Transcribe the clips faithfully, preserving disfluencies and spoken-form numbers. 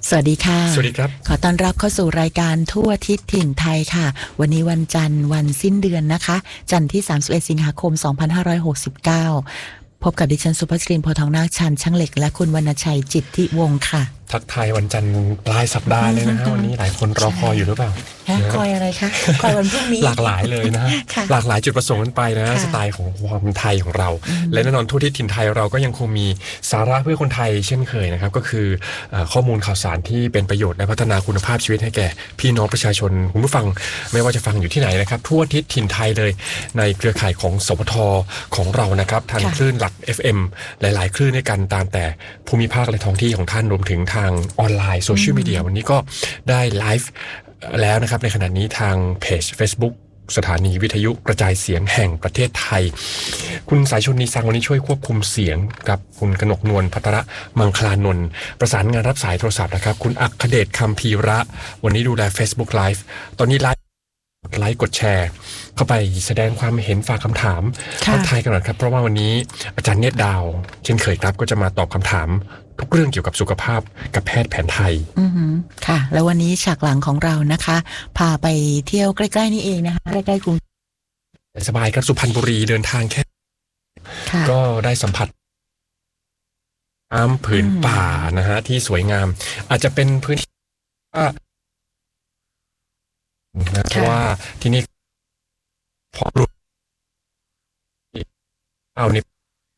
สวัสดีค่ะสวัสดีครับขอต้อนรับเข้าสู่รายการทั่วทิศถิ่นไทยค่ะวันนี้วันจันทร์วันสิ้นเดือนนะคะจันทร์ที่สามสิบเอ็ดสิงหาคมสองพันห้าร้อยหกสิบเก้าพบกับดิฉันสุภาพชรินทร์โพธิ์ทองนาคชันช่างเหล็กและคุณวรรณชัยจิตติวงศ์ค่ะทักทายวันจันทร์ปลายสัปดาห์เลยนะฮะวันนี้หลายคนรอคอยอยู่หรือเปล่าคอยอะไรคะคอยวันพรุ่งนี้หลากหลายเลยนะฮะหลากหลายจุดประสงค์กันไปนะสไตล์ของความไทยของเราและแน่นอนทั่วทิศถิ่นไทยเราก็ยังคงมีสาระเพื่อคนไทยเช่นเคยนะครับก็คือข้อมูลข่าวสารที่เป็นประโยชน์และพัฒนาคุณภาพชีวิตให้แก่พี่น้องประชาชนคุณผู้ฟังไม่ว่าจะฟังอยู่ที่ไหนนะครับทั่วทิศถิ่นไทยเลยในเครือข่ายของสปทของเรานะครับทางคลื่นหลัก เอฟ เอ็ม หลายๆคลื่นด้วยกันตามแต่ภูมิภาคและท้องที่ของท่านรวมถึงทางออนไลน์โซเชียลมีเดียวันนี้ก็ได้ไลฟ์แล้วนะครับในขณะนี้ทางเพจ Facebook สถานีวิทยุกระจายเสียงแห่งประเทศไทยคุณสายชนนีสังวันนี้ช่วยควบคุมเสียงกับคุณกนกนวลภัทรมังคลานนท์ประสานงานรับสายโทรศัพท์นะครับคุณอัคเดชคัมภีระวันนี้ดูแล Facebook Live ตอนนี้ไลฟ์ไลค์กดแชร์เข้าไปแสดงความเห็นฝากคำถามทักทายกันหน่อยครับเพราะว่าวันนี้อาจารย์เนตรดาวเช่นเคยครับก็จะมาตอบคำถามทุกเรื่องเกี่ยวกับสุขภาพกับแพทย์แผนไทยอือหือค่ะแล้ววันนี้ฉากหลังของเรานะคะพาไปเที่ยวใกล้ๆนี่เองนะคะใกล้ๆกรุงสบายครับสุพรรณบุรีเดินทางแค่ก็ได้สัมผัสน้ำผืนป่านะฮะที่สวยงามอาจจะเป็นพื้นที่นะเพราะว่าที่นี่พอรู้เอาใน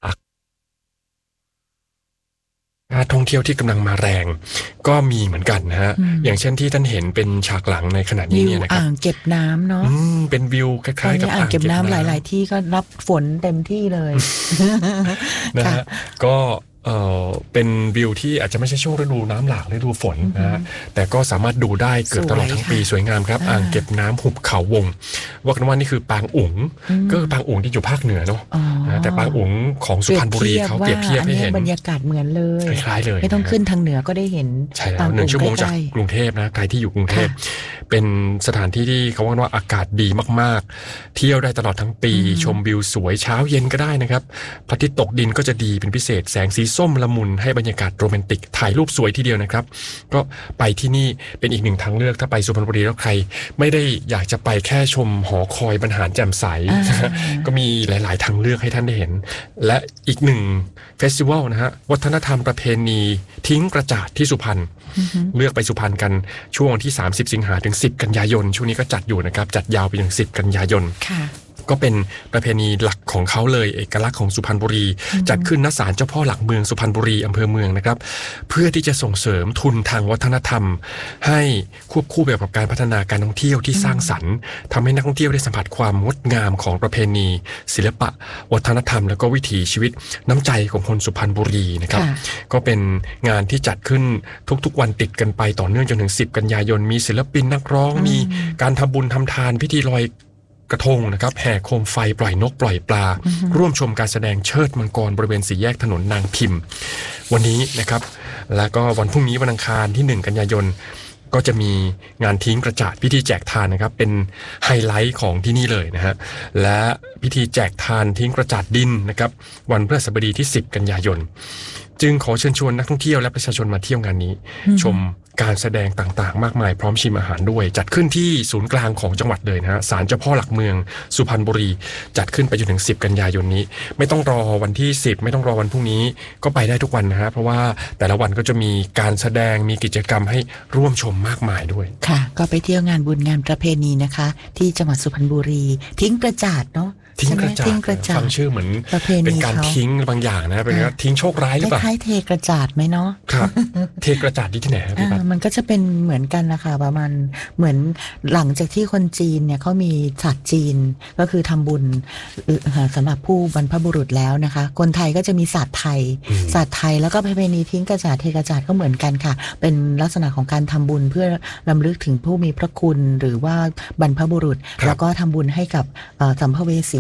การท่องเที่ยวที่กำลังมาแรงก็มีเหมือนกันนะฮะอย่างเช่นที่ท่านเห็นเป็นฉากหลังในขณะนี้เนี่ยนะครับอ่างเก็บน้ำเนาะเป็นวิวคล้ายๆกับอ่างเก็บน้ำหลายๆที่ก็รับฝนเต็มที่เลยนะฮะก็เอ่อเป็นวิวที่อาจจะไม่ใช่ช่วงฤดูน้ำหลากฤดูฝนนะฮะแต่ก็สามารถดูได้เกือบตลอดทั้งปีสวยงามครับอ่างเก็บน้ำหุบเขาวงว่ากันว่านี่คือปางอุ๋งก็คือปางอุ๋งที่อยู่ภาคเหนือเนาะแต่ปางอุ๋งของสุพรรณบุรีเขาเปรียบเทียบให้เห็นบรรยากาศเหมือนเลยคล้ายๆเลยไม่ต้องขึ้นทางเหนือก็ได้เห็นใช่แล้วหนึ่งชั่วโมงจากกรุงเทพนะใครที่อยู่กรุงเทพเป็นสถานที่ที่เขาว่าว่าอากาศดีมากๆเที่ยวได้ตลอดทั้งปีชมวิวสวยเช้าเย็นก็ได้นะครับพระอาทิตย์ตกดินก็จะดีเป็นพิเศษแสงสีส้มละมุนให้บรรยากาศโรแมนติกถ่ายรูปสวยทีเดียวนะครับก็ไปที่นี่เป็นอีกหนึ่งทางเลือกถ้าไปสุพรรณบุรีแล้วใครไม่ได้อยากจะไปแค่ชมหอคอยบรรหารแจ่มใสก็มีหลายๆทางเลือกให้ท่านได้เห็นและอีกหนึ่งเฟสติวัลนะฮะวัฒนธรรมประเพณีทิ้งกระจาดที่สุพรรณเลือกไปสุพรรณกันช่วงวันที่สามสิบสิงหาถึงสิบกันยายนช่วงนี้ก็จัดอยู่นะครับจัดยาวไปถึงสิบกันยายนก็เป็นประเพณีหลักของเขาเลยเอกลักษณ์ของสุพรรณบุรีจัดขึ้นณศาลเจ้าพ่อหลักเมืองสุพรรณบุรีอำเภอเมืองนะครับเพื่อที่จะส่งเสริมทุนทางวัฒนธรรมให้ควบคู่ไปกับการพัฒนาการท่องเที่ยวที่สร้างสรรค์ทำให้นักท่องเที่ยวได้สัมผัสความงดงามของประเพณีศิลปะวัฒนธรรมแล้วก็วิถีชีวิตน้ำใจของคนสุพรรณบุรีนะครับก็เป็นงานที่จัดขึ้นทุกๆวันติดกันไปต่อเนื่องจนถึงสิบกันยายนมีศิลปินนักร้องมีการทำบุญทำทานพิธีลอยกระทงนะครับแห่โคมไฟปล่อยนกปล่อยปลาร่วมชมการแสดงเชิดมังกรบริเวณสี่แยกถนนนางพิมพ์วันนี้นะครับแล้วก็วันพรุ่งนี้วันอังคารที่หนึ่งกันยายนก็จะมีงานทิ้งกระจาดพิธีแจกทานนะครับเป็นไฮไลท์ของที่นี่เลยนะฮะและพิธีแจกทานทิ้งกระจาดดินนะครับวันพฤหัสบดีที่สิบกันยายนจึงขอเชิญชวนนักท่องเที่ยวและประชาชนมาเที่ยวงานนี้ชมการแสดงต่างๆมากมายพร้อมชิมอาหารด้วยจัดขึ้นที่ศูนย์กลางของจังหวัดเลยนะฮะศาลเจ้าพ่อหลักเมืองสุพรรณบุรีจัดขึ้นไปจนถึงสิบกันยายนนี้ไม่ต้องรอวันที่สิบไม่ต้องรอวันพรุ่งนี้ก็ไปได้ทุกวันนะฮะเพราะว่าแต่ละวันก็จะมีการแสดงมีกิจกรรมให้ร่วมชมมากมายด้วยค่ะก็ไปเที่ยวงานบุญงานประเพณีนะคะที่จังหวัดสุพรรณบุรีทิ้งกระจาดเนาะทิ้งกระจาดฟังชื่อเหมือนเป็นการทิ้งบางอย่างนะเป็นการทิ้งโชคร้ายหรือเปล่าคล้ายๆเทกระจาดไหมเนาะครับเทกระจาดที่ไหนครับพี่ปั๊บมันก็จะเป็นเหมือนกันนะคะประมาณเหมือนหลังจากที่คนจีนเนี่ยเขามีศาสตร์จีนก็คือทำบุญสำหรับผู้บรรพบุรุษแล้วนะคะคนไทยก็จะมีศาสตร์ไทยศาสตร์ไทยแล้วก็ประเพณีทิ้งกระจาดเทกระจาดก็เหมือนกันค่ะเป็นลักษณะของการทำบุญเพื่อรำลึกถึงผู้มีพระคุณหรือว่าบรรพบุรุษแล้วก็ทำบุญให้กับสัมภเวสี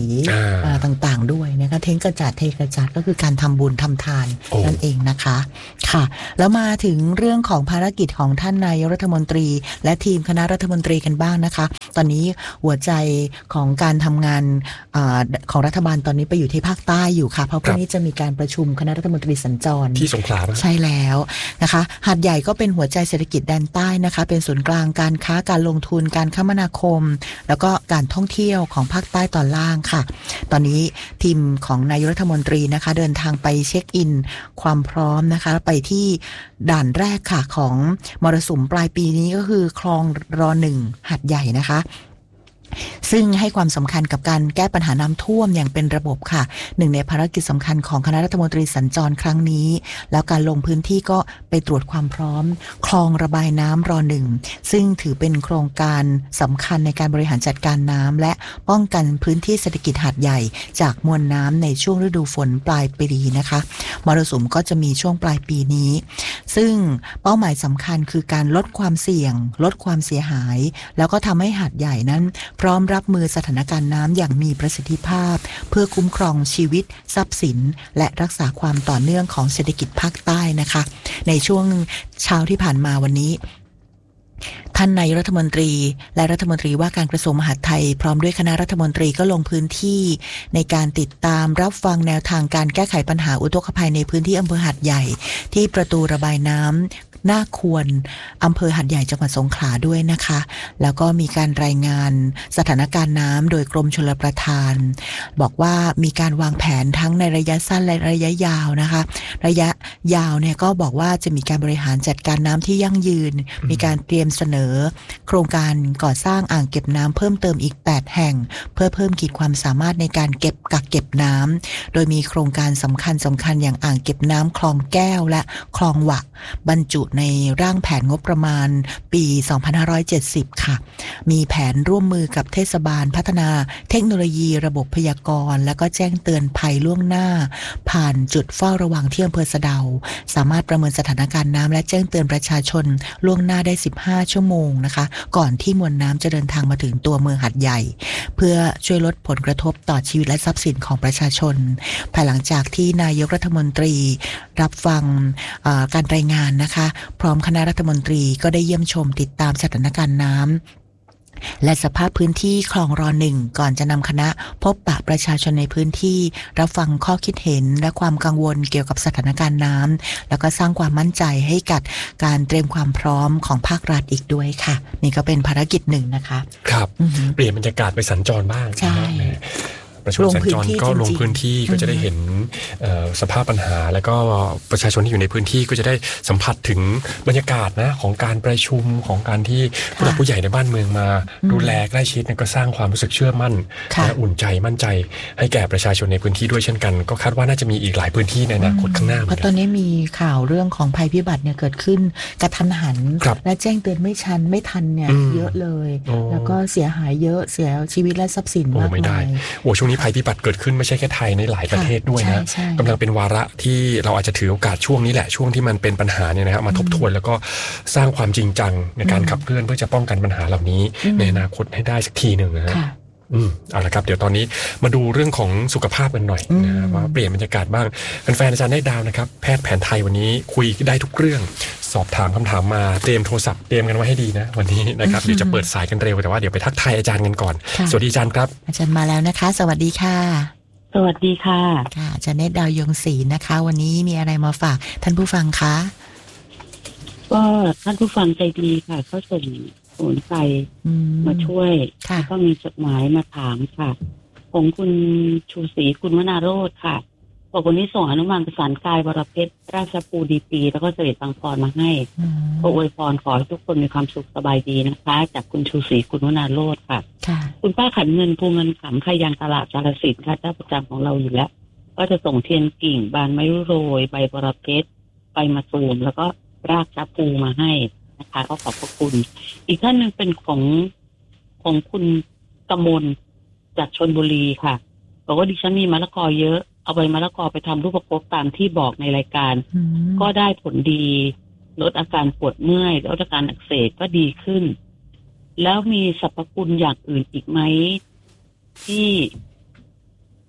ต่างๆด้วยนะคะเทงกระจาดเทกระจาดก็คือการทำบุญทำทานนั่นเองนะคะค่ะแล้วมาถึงเรื่องของภารกิจของท่านนายกรัฐมนตรีและทีมคณะรัฐมนตรีกันบ้างนะคะตอนนี้หัวใจของการทำงานของรัฐบาลตอนนี้ไปอยู่ที่ภาคใต้อยู่ค่ะเพราะพรุ่งนี้จะมีการประชุมคณะรัฐมนตรีสัญจรที่สงขลาใช่แล้วนะคะหาดใหญ่ก็เป็นหัวใจเศรษฐกิจแดนใต้นะคะเป็นศูนย์กลางการค้าการลงทุนการคมนาคมแล้วก็การท่องเที่ยวของภาคใต้ตอนล่างค่ะตอนนี้ทีมของนายกรัฐมนตรีนะคะเดินทางไปเช็คอินความพร้อมนะคะไปที่ด่านแรกค่ะของมรสุมปลายปีนี้ก็คือคลองรอหนึ่งหาดใหญ่นะคะซึ่งให้ความสำคัญกับการแก้ปัญหาน้ำท่วมอย่างเป็นระบบค่ะหนึ่งในภารกิจสำคัญของคณะรัฐมนตรีสัญจรครั้งนี้แล้วการลงพื้นที่ก็ไปตรวจความพร้อมคลองระบายน้ำรอหนึ่งซึ่งถือเป็นโครงการสำคัญในการบริหารจัดการน้ำและป้องกันพื้นที่เศรษฐกิจหาดใหญ่จากมวลน้ำในช่วงฤดูฝนปลายปีนะคะมรสุมก็จะมีช่วงปลายปีนี้ซึ่งเป้าหมายสำคัญคือการลดความเสี่ยงลดความเสียหายแล้วก็ทำให้หาดใหญ่นั้นพร้อมรับมือสถานการณ์น้ำอย่างมีประสิทธิภาพเพื่อคุ้มครองชีวิตทรัพย์สินและรักษาความต่อเนื่องของเศรษฐกิจภาคใต้นะคะในช่วงเช้าที่ผ่านมาวันนี้ท่านนายกรัฐมนตรีและรัฐมนตรีว่าการกระทรวงมหาดไทยพร้อมด้วยคณะรัฐมนตรีก็ลงพื้นที่ในการติดตามรับฟังแนวทางการแก้ไขปัญหาอุทกภัยในพื้นที่อำเภอหาดใหญ่ที่ประตูระบายน้ำน่าควรอำเภอหาดใหญ่จังหวัดสงขลาด้วยนะคะแล้วก็มีการรายงานสถานการณ์น้ำโดยกรมชลประทานบอกว่ามีการวางแผนทั้งในระยะสั้นและระยะยาวนะคะระยะยาวเนี่ยก็บอกว่าจะมีการบริหารจัดการน้ำที่ยั่งยืนมีการเตรียมเสนอโครงการก่อสร้างอ่างเก็บน้ำเพิ่มเติมอีกแปดแห่งเพื่อเพิ่มขีดความสามารถในการเก็บกักเก็บน้ำโดยมีโครงการสำคัญสำคัญอย่างอ่างเก็บน้ำคลองแก้วและคลองหวะบรรจุในร่างแผนงบประมาณปีสองพันห้าร้อยเจ็ดสิบค่ะมีแผนร่วมมือกับเทศบาลพัฒนาเทคโนโลยีระบบพยากรณ์แล้วก็แจ้งเตือนภัยล่วงหน้าผ่านจุดเฝ้าระวังที่อำเภอสะเดาสามารถประเมินสถานการณ์น้ำและแจ้งเตือนประชาชนล่วงหน้าได้สิบห้าชั่วโมงนะคะก่อนที่มวลน้ำจะเดินทางมาถึงตัวเมืองหาดใหญ่เพื่อช่วยลดผลกระทบต่อชีวิตและทรัพย์สินของประชาชนภายหลังจากที่นายกรัฐมนตรีรับฟังการรายงานนะคะพร้อมคณะรัฐมนตรีก็ได้เยี่ยมชมติดตามสถานการณ์น้ำและสภาพพื้นที่คลองรอหนึ่งก่อนจะนำคณะพบปะประชาชนในพื้นที่รับฟังข้อคิดเห็นและความกังวลเกี่ยวกับสถานการณ์น้ำแล้วก็สร้างความมั่นใจให้กับการเตรียมความพร้อมของภาครัฐอีกด้วยค่ะนี่ก็เป็นภารกิจหนึ่งนะคะครับเปลี่ยนบรรยากาศไปสัญจรบ้างใช่ประชาชนสัญจรก็ลงพื้นที่ก็จะได้เห็นสภาพปัญหาแล้วก็ประชาชนที่อยู่ในพื้นที่ก็จะได้สัมผัสถึงบรรยากาศนะของการประชุมของการที่ผู้หลักผู้ใหญ่ในบ้านเมืองมาดูแลใกล้ชิดก็สร้างความรู้สึกเชื่อมั่นและอุ่นใจมั่นใจให้แก่ประชาชนในพื้นที่ด้วยเช่นกันก็คาดว่าน่าจะมีอีกหลายพื้นที่ในอนาคตข้างหน้าเพราะตอนนี้มีข่าวเรื่องของภัยพิบัติเนี่ยเกิดขึ้นกระทันหันและแจ้งเตือนไม่ชันไม่ทันเนี่ยเยอะเลยแล้วก็เสียหายเยอะเสียชีวิตและทรัพย์สินมากมายโอ้ช่วงนี้ภัยพิบัติเกิดขึ้นไม่ใช่แค่ไทยในหลายประเทศด้วยนะกำลังเป็นวาระที่เราอาจจะถือโอกาสช่วงนี้แหละช่วงที่มันเป็นปัญหาเนี่ยนะครับมาทบทวนแล้วก็สร้างความจริงจังในการขับเคลื่อนเพื่อจะป้องกันปัญหาเหล่านี้ในอนาคตให้ได้สักทีหนึ่งนะอืมเอาละครับเดี๋ยวตอนนี้มาดูเรื่องของสุขภาพกันหน่อยนะว่าเปลี่ยนบรรยากาศบ้างแฟนๆอาจารย์ได้ดาวนะครับแพทย์แผนไทยวันนี้คุยได้ทุกเรื่องสอบถามคำถามมาเตรียมโทรศัพท์เตรียมกันไว้ให้ดีนะวันนี้นะครับเดี๋ยวจะเปิดสายกันเร็วแต่ว่าเดี๋ยวไปทักทายอาจารย์กันก่อนสวัสดีอาจารย์ครับอาจารย์มาแล้วนะคะสวัสดีค่ะสวัสดีค่ะค่ะอาจารย์เนตรดาวยงศรีนะคะวันนี้มีอะไรมาฝากท่านผู้ฟังคะก็ท่านผู้ฟังใจดีค่ะเขาส่งสมุนไพรมาช่วยแล้วก็มีจดหมายมาถามค่ะของคุณชูศรีคุณวนาโรจน์ค่ะบอกวันนี้ส่งอนุมานประสานกายวรเพชรราชปูดีปีแล้วก็เสด็จบังพรมาให้ก็อวยพรขอให้ทุกคนมีความสุขสบายดีนะคะจากคุณชูศรีคุณวนาโรจน์ค่ะคุณป้าขันเงินภูเงินขำขยังตลาดจารสิทธิ์ค่ะเจ้าประจำของเราอยู่แล้วก็จะส่งเทียนกิ่งบานไม้โรยใบบรเพชรใบมะตูมแล้วก็รากชาปูมาให้นะคะก็ขอบพระคุณอีกท่านหนึ่งเป็นของของคุณกมลจากชลบุรีค่ะบอกว่าดิฉันมีมะละกอเยอะเอาใบมะละกอไปทำรูปประคบตามที่บอกในรายการก็ได้ผลดีลดอาการปวดเมื่อยลดอาการอักเสบก็ดีขึ้นแล้วมีสรรพคุณอย่างอื่นอีกไหมที่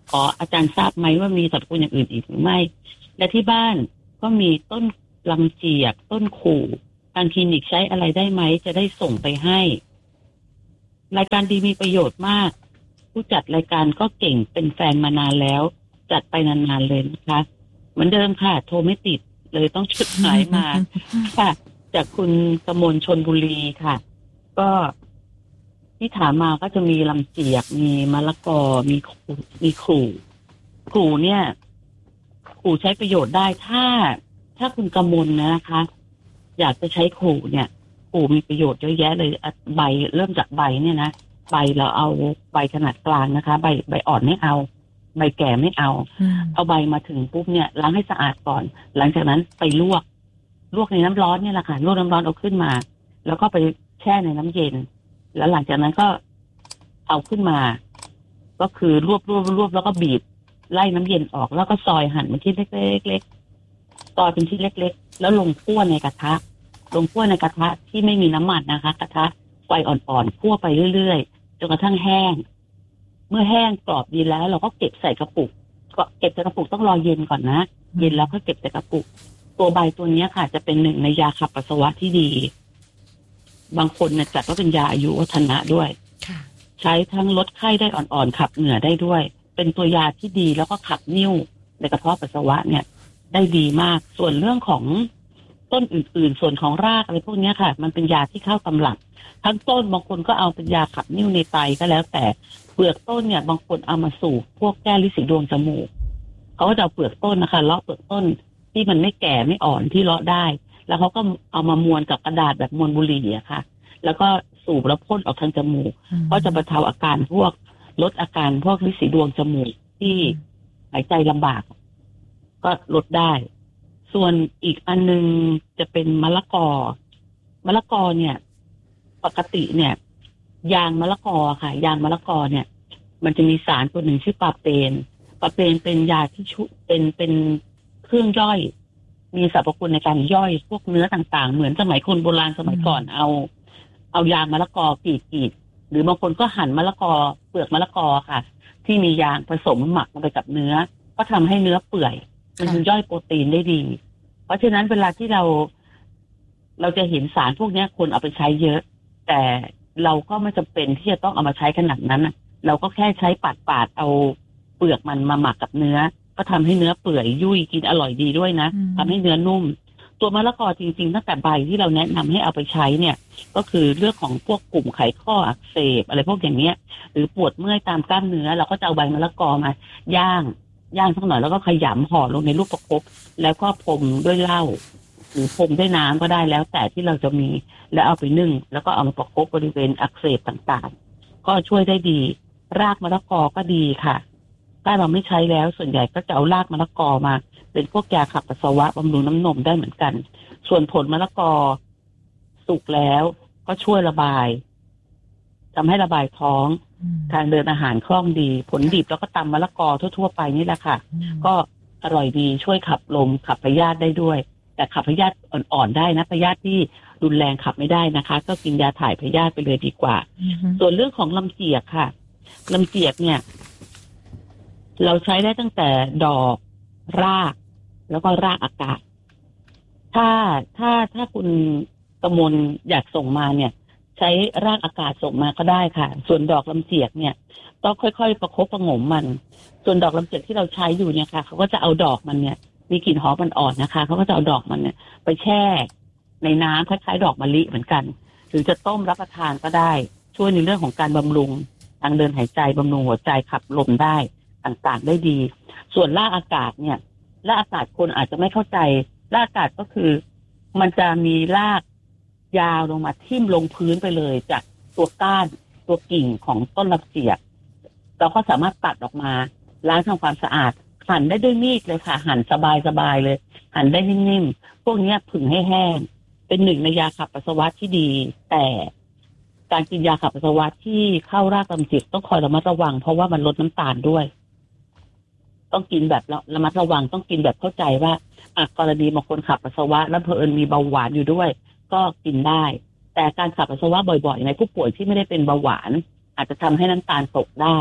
ขออาจารย์ทราบไหมว่ามีสรรพคุณอย่างอื่นอีกหรือไม่และที่บ้านก็มีต้นลำเจียกต้นขู่ทางคลินิกใช้อะไรได้ไหมจะได้ส่งไปให้รายการดีมีประโยชน์มากผู้จัดรายการก็เก่งเป็นแฟนมานานแล้วจัดไปนานๆเลยนะคะเหมือนเดิมค่ะโทรไม่ติดเลยต้องจดหมายมา ค่ะจากคุณกมลชลบุรีค่ะก็ที่ถามมาก็จะมีลำเจียกมีมะละกอมีมีขู่ขู่เนี่ยขู่ใช้ประโยชน์ได้ถ้าถ้าคุณกมลนะคะอยากจะใช้ขู่เนี่ยขู่มีประโยชน์เยอะแยะเลยใบเริ่มจากใบเนี่ยนะใบเราเอาใบขนาดกลางนะคะใบใบอ่อนไม่เอาใบแก่ไม่เอาเอาใบมาถึงปุ๊บเนี่ยล้างให้สะอาดก่อนหลังจากนั้นไปลวกลวกในน้ำร้อนเนี่ยแหละค่ะลวกน้ำร้อนเอาขึ้นมาแล้วก็ไปแช่ในน้ำเย็นแล้วหลังจากนั้นก็เอาขึ้นมาก็คือรวบรวบรวบแล้วก็บีบไล่น้ำเย็นออกแล้วก็ซอยหั่นเป็นชิ้นเล็กๆซอยเป็นชิ้นเล็กๆแล้วลงคั่วในกระทะลงคั่วในกระทะที่ไม่มีน้ำมันนะคะกระทะไฟอ่อนๆคั่วไปเรื่อยๆจนกระทั่งแห้งเมื่อแห้งกรอบดีแล้วเราก็เก็บใส่กระปุกก็เก็บใส่กระปุกต้องรอเย็นก่อนนะเย็นแล้วก็เก็บใส่กระปุกตัวใบตัวนี้ค่ะจะเป็นหนึ่งในยาขับปัสสาวะที่ดีบางคนเนี่ยจัดว่าเป็นยาอายุวัฒนะด้วยใช้ทั้งลดไข้ได้อ่อนๆขับเหงื่อได้ด้วยเป็นตัวยาที่ดีแล้วก็ขับนิ่วในกระเพาะปัสสาวะเนี่ยได้ดีมากส่วนเรื่องของต้นอื่นๆส่วนของรากอะไรพวกนี้ค่ะมันเป็นยาที่เข้าตำรับทั้งต้นบางคนก็เอาเป็นยาขับนิ่วในไตก็แล้วแต่เปลือกต้นเนี่ยบางคนเอามาสูบพวกแก้ฤทธิ์สีดวงจมูกเขาก็จะเอาเปลือกต้นนะคะเลาะเปลือกต้นที่มันไม่แก่ไม่อ่อนที่เลาะได้แล้วเขาก็เอามามวนกับกระดาษแบบมวนบุหรี่อะค่ะแล้วก็สูบแล้วพ่นออกทางจมูกก็จะบรรเทาอาการพวกลดอาการพวกฤทธิ์สีดวงจมูกที่หายใจลำบากก็ลดได้ส่วนอีกอันนึงจะเป็นมะละกอมะละกอเนี่ยปกติเนี่ยยางมะละกอค่ะยางมะละกอเนี่ยมันจะมีสารตัวหนึ่งชื่อปาเปนปาเปนเป็นยาที่ชุเป็นเป็นเครื่องย่อยมีสรรพคุณในการย่อยพวกเนื้อต่างๆเหมือนสมัยคนโบราณสมัยก่อนเอาเอายางมะละกอกรีดๆหรือบางคนก็หั่นมะละกอเปลือกมะละกอค่ะที่มียางผสมหมักลงไปกับเนื้อก็ทำให้เนื้อเปื่อยมันจะย่อยโปรตีนได้ดีเพราะฉะนั้นเวลาที่เราเราจะเห็นสารพวกนี้คนเอาไปใช้เยอะแต่เราก็ไม่จำเป็นที่จะต้องเอามาใช้ขนาดนั้นเราก็แค่ใช้ปาดปาดเอาเปลือกมันมาหมักกับเนื้อก็ทำให้เนื้อเปื่อยยุ่ยกินอร่อยดีด้วยนะทำให้เนื้อนุ่มตัวมะละกอจริงๆตั้งแต่ใบที่เราแนะนำให้เอาไปใช้เนี่ยก็คือเรื่องของพวกกลุ่มไขข้ออักเสบอะไรพวกอย่างเนี้ยหรือปวดเมื่อยตามกล้ามเนื้อเราก็จะเอาใบมะละกอมาย่างย่างสักหน่อยแล้วก็ขยำห่อลงในลูกประคบแล้วก็พรมด้วยเหล้าหรือพรมด้วยน้ำก็ได้แล้วแต่ที่เราจะมีแล้วเอาไปนึ่งแล้วก็เอามาประคบบริเวณอักเสบต่างๆก็ช่วยได้ดีรากมะละกอก็ดีค่ะถ้าเราไม่ใช้แล้วส่วนใหญ่ก็จะเอารากมะละกอมาเป็นพวกยาขับปัสสาวะบำรุงน้ำนมได้เหมือนกันส่วนผลมะละกอสุกแล้วก็ช่วยระบายทำให้ระบายท้องทางเดินอาหารคล่องดีผลดิบแล้วก็ตำมะละกอทั่วๆไปนี่แหละค่ะก็อร่อยดีช่วยขับลมขับพยาธิได้ด้วยแต่ขับพยาธิอ่อนๆได้นะพยาธิที่รุนแรงขับไม่ได้นะคะก็กินยาถ่ายพยาธิไปเลยดีกว่าส่วนเรื่องของลำเจียกค่ะลำเจียกเนี่ยเราใช้ได้ตั้งแต่ดอกรากแล้วก็รากอากาศถ้าถ้าถ้าคุณกมลอยากส่งมาเนี่ยใช้รากอากาศส่งมาก็ได้ค่ะส่วนดอกลำเจียกเนี่ยต้องค่อยๆประคบประหงมมันส่วนดอกลำเจียกที่เราใช้อยู่เนี่ยค่ะเขาก็จะเอาดอกมันเนี่ยมีกลิ่นหอมมันอ่อนนะคะเขาก็จะเอาดอกมันเนี่ยไปแช่ในน้ำคล้ายๆดอกมะลิเหมือนกันหรือจะต้มรับประทานก็ได้ช่วยในเรื่องของการบำรุงทางเดินหายใจบำรุงหัวใจขับลมได้ต่างๆได้ดีส่วนรากอากาศเนี่ยรากอากาศคนอาจจะไม่เข้าใจรากอากาศก็คือมันจะมีรากยาวลงมาทิ่มลงพื้นไปเลยจากตัวก้านตัวกิ่งของต้นลำเจียกเราก็สามารถตัดออกมาล้างทำความสะอาดหั่นได้ด้วยมีดเลยค่ะหั่นสบายๆเลยหั่นได้นิ่มๆพวกนี้ผึ่งให้แห้งเป็นหนึ่งในยาขับปัสสาวะที่ดีแต่การกินยาขับปัสสาวะที่เข้ารากลำเจียกต้องคอยระมัดระวังเพราะว่ามันลดน้ำตาลด้วยต้องกินแบบระมัดระวังต้องกินแบบเข้าใจว่าอ่ะกรณีบางคนขับปัสสาวะแล้วเผอิญมีเบาหวานอยู่ด้วยก็กินได้แต่การขับปัสสาวะบ่อยๆในผู้ป่วยที่ไม่ได้เป็นเบาหวานอาจจะทำให้น้ำตาลตกได้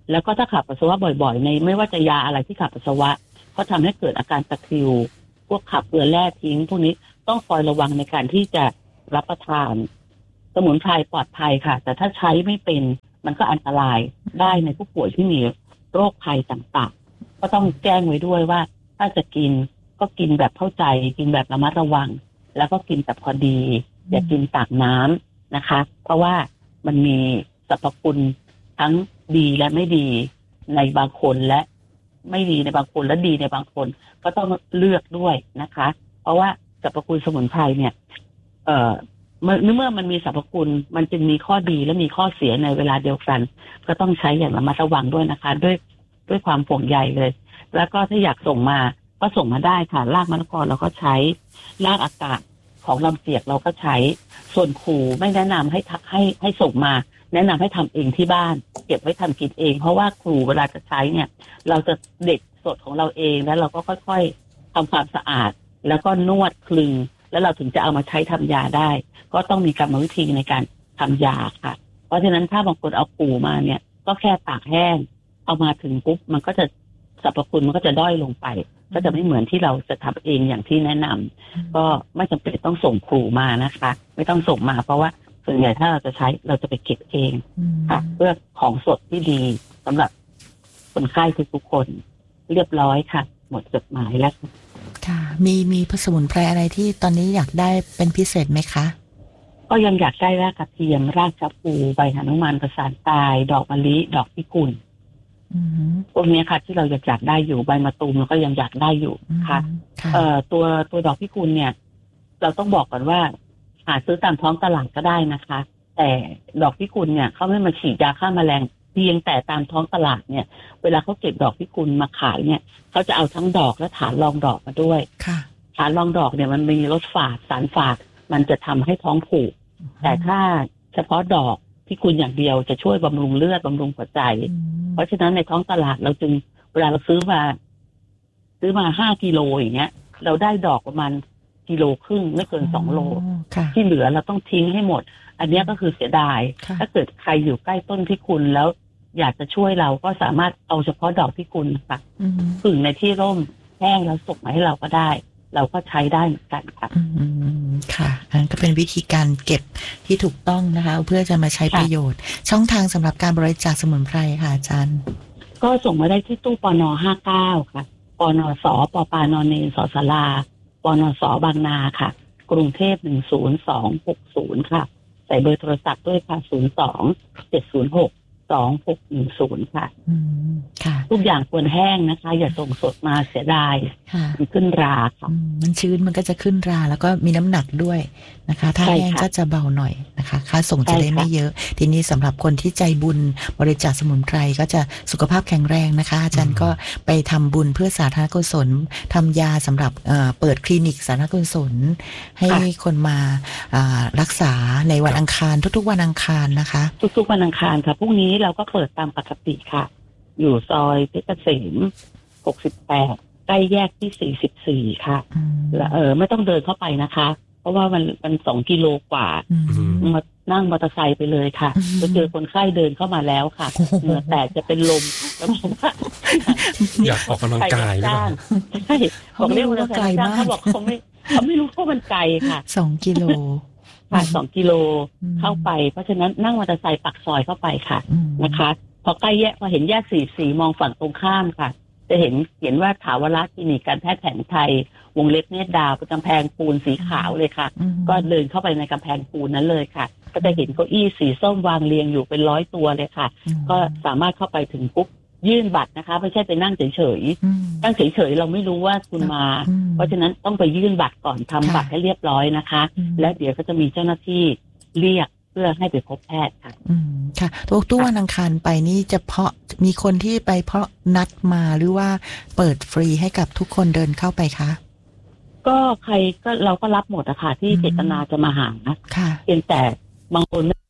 แล้วก็ถ้าขับปัสสาวะบ่อยๆในไม่ว่าจะยาอะไรที่ขับปัสสาวะก็ทำให้เกิดอาการตะคริวพวกขับเกลือแร่ทิ้งพวกนี้ต้องคอยระวังในการที่จะรับประทานสมุนไพรปลอดภัยค่ะแต่ถ้าใช้ไม่เป็นมันก็อันตรายได้ในผู้ป่วยที่มีโรคภัยต่างๆก็ต้องแจ้งไว้ด้วยว่าถ้าจะกินก็กินแบบเข้าใจกินแบบระมัดระวังแล้วก็กินแต่พอดีอย่ากินตากน้ำนะคะเพราะว่ามันมีสรรพคุณทั้งดีและไม่ดีในบางคนและไม่ดีในบางคนและดีในบางคนก็ต้องเลือกด้วยนะคะเพราะว่าสรรพคุณสมุนไพรเนี่ยเอ่อเมื่อเมื่อมันมีสรรพคุณมันจึงมีข้อดีและมีข้อเสียในเวลาเดียวกันก็ต้องใช้อย่างระมัดระวังด้วยนะคะด้วยด้วยความห่วงใยเลยแล้วก็ถ้าอยากส่งมาก็ส่งมาได้ค่ะรากมะละกอเราก็ใช้รากอากาศของลำเจียกเราก็ใช้ส่วนขู่ไม่แนะนำให้ให้ให้ส่งมาแนะนำให้ทำเองที่บ้านเก็บไว้ทำกินเองเพราะว่าครูเวลาจะใช้เนี่ยเราจะเด็ดสดของเราเองแล้วเราก็ค่อยๆทำความสะอาดแล้วก็นวดคลึงแล้วเราถึงจะเอามาใช้ทำยาได้ก็ต้องมีกรรมวิธีในการทำยาค่ะเพราะฉะนั้นถ้าบางคนเอาครูมาเนี่ยก็แค่ตากแห้งเอามาถึงปุ๊บมันก็จะสรรพคุณมันก็จะด้อยลงไปก็จะไม่เหมือนที่เราจะทำเองอย่างที่แนะนำก็ไม่จำเป็นต้องส่งครูมานะคะไม่ต้องส่งมาเพราะว่าส่วนใหญ่ถ้าเราจะใช้เราจะไปเก็บเองค่ะเพื่อของสดที่ดีสำหรับคนไข้ทุกๆคนเรียบร้อยค่ะหมดจดหมายแล้วค่ะมีมีสมุนไพรอะไรที่ตอนนี้อยากได้เป็นพิเศษไหมคะก็ยังอยากได้รากกระเทียมรากชะพูใบหนุมานประสานตายดอกมะลิดอกพิกุลพวกนี้ค่ะที่เราอยากอยากได้อยู่ใบมะตูมเราก็ยังอยากได้อยู่ค่ะเอ่อตัวตัวดอกพิกุลเนี่ยเราต้องบอกก่อนว่าหาซื้อตามท้องตลาดก็ได้นะคะแต่ดอกพิกุลเนี่ยเขาไม่มาฉีดยาฆ่าแมลงเพียงแต่ตามท้องตลาดเนี่ยเวลาเขาเก็บดอกพิกุลมาขายเนี่ยเขาจะเอาทั้งดอกและฐานรองดอกมาด้วยฐานรองดอกเนี่ยมันมีรสฝาดสารฝาดมันจะทำให้ท้องผูกแต่ถ้าเฉพาะดอกพิกุลอย่างเดียวจะช่วยบำรุงเลือดบำรุงหัวใจเพราะฉะนั้นในท้องตลาดเราจึงเวลาเราซื้อมาซื้อมาห้ากิโลอย่างเงี้ยเราได้ดอกประมาณกิโลครึ่งไม่เกินสองโลที่เหลือเราต้องทิ้งให้หมดอันนี้ก็คือเสียดายถ้าเกิดใครอยู่ใกล้ต้นพิกุลแล้วอยากจะช่วยเราก็สามารถเอาเฉพาะดอกพิกุลค่ะผึ่งในที่ร่มแห้งแล้วส่งมาให้เราก็ได้เราก็ใช้ได้เหมือนกันค่ะค่ะอันก็เป็นวิธีการเก็บที่ถูกต้องนะคะเพื่อจะมาใช้ประโยชน์ช่องทางสำหรับการบริจาคสมุนไพรค่ะอาจารย์ก็ส่งมาได้ที่ตู้ปนห้าเก้าค่ะปนสปปานนสสลาปนสบางนาค่ะกรุงเทพหนึ่งศูนย์สองหกศูนย์ค่ะใส่เบอร์โทรศัพท์ด้วยค่ะศูนย์สองเจ็ดศูนย์หกสองหกหนึ่งศูนย์ค่ะทุกอย่างควรแห้งนะคะอย่าส่งสดมาเสียดายมันขึ้นราค่ะมันชื้นมันก็จะขึ้นราแล้วก็มีน้ำหนักด้วยนะคะถ้าแห้งก็จะเบาหน่อยนะคะค่าส่งจะได้ไม่เยอะทีนี้สำหรับคนที่ใจบุญบริจาคสมุนไพรก็จะสุขภาพแข็งแรงนะคะอาจารย์ก็ไปทำบุญเพื่อสาธารณกุศลทำยาสำหรับเปิดคลินิกสาธารณกุศลให้คนมารักษาในวันอังคารทุกๆวันอังคารนะคะทุกๆวันอังคารค่ะพรุ่งนี้เราก็เปิดตามปกติค่ะอยู่ซอยเพชรเกษมหกสิบแปดใกล้แยกที่สี่สิบสี่ค่ะแล้วเออไม่ต้องเดินเข้าไปนะคะเพราะว่ามันมันสองกิโลกว่ามานั่งมอเตอร์ไซค์ไปเลยค่ะจะเจอคนไข้เดินเข้ามาแล้วค่ะเหงื่อแตกจะเป็นลมแล้วบอกว่าอยากออกกำลังกายหรือเปล่าใช่บอกเรียกว่าไกลมากเขาบอกเขาไม่เขาไม่รู้ว่ามันไกลค่ะสองกิโลค่ะสองกิโลเข้าไปเพราะฉะนั้นนั่งมอเตอร์ไซค์ปักซอยเข้าไปค่ะนะคะพอใกล้แยกพอเห็นแยกสี่สี่มองฝั่งตรงข้ามค่ะจะเห็นเขียนว่าถาวรคลินิกการแพทย์แผนไทยวงเล็บเนตรดาวเป็นกำแพงปูนสีขาวเลยค่ะก็เดินเข้าไปในกำแพงปูนนั้นเลยค่ะก็จะเห็นเก้าอี้สีส้มวางเรียงอยู่เป็นร้อยตัวเลยค่ะก็สามารถเข้าไปถึงปุ๊บยื่นบัตรนะคะไม่ใช่ไปนั่งเฉยๆนั่งเฉยๆเราไม่รู้ว่าคุณมาเพราะฉะนั้นต้องไปยื่นบัตรก่อนทำบัตรให้เรียบร้อยนะคะและเดี๋ยวก็จะมีเจ้าหน้าที่เรียกเพื่อให้ไปพบแพทย์ค่ะอืมค่ะทุกทุกวันอังคารไปนี่จะเพาะมีคนที่ไปเพาะนัดมาหรือว่าเปิดฟรีให้กับทุกคนเดินเข้าไปคะก็ใครก็เราก็รับหมดอะค่ะที่เจตนาจะมาหาค่ะเพียงแต่บางคน